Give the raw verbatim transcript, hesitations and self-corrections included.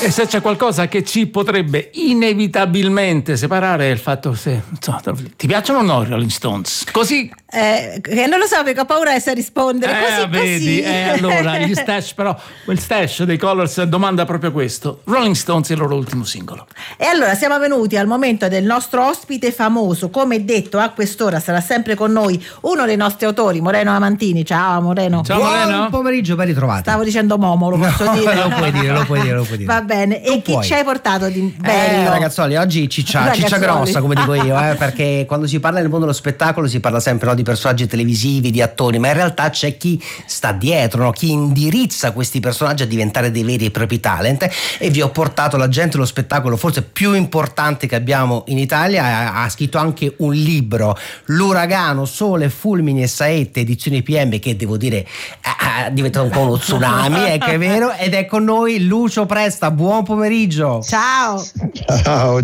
E se c'è qualcosa che ci potrebbe inevitabilmente separare è il fatto se insomma, ti piacciono o no i Rolling Stones? Così eh, non lo so perché ho paura di rispondere eh, così vedi, così. Eh, allora gli Stash, però quel Stash dei Colors domanda proprio questo: Rolling Stones è il loro ultimo singolo. E allora siamo venuti al momento del nostro ospite famoso. Come detto, a quest'ora sarà sempre con noi uno dei nostri autori, Moreno Amantini. Ciao Moreno. Ciao Moreno. Buon pomeriggio, ben ritrovati. Stavo dicendo Momo, lo posso no, dire? lo puoi dire, lo puoi dire, lo puoi dire. Va bene. Tu e chi puoi. ci hai portato di bello? Eh, ragazzoli, oggi ciccia, Ragazzoli. ciccia grossa, come dico io, eh, perché quando si parla nel mondo dello spettacolo si parla sempre, no, di personaggi televisivi, di attori, ma in realtà c'è chi sta dietro, no, chi indirizza questi personaggi a diventare dei veri e propri talent. E vi ho portato la gente dello spettacolo forse più importante che abbiamo in Italia. Ha, ha scritto anche un libro, L'uragano, sole, fulmini e saette, edizione P M, che devo dire è diventato un po' uno tsunami, è che è vero. Ed è con noi Lucio Presta. Buon pomeriggio. Ciao. Ciao.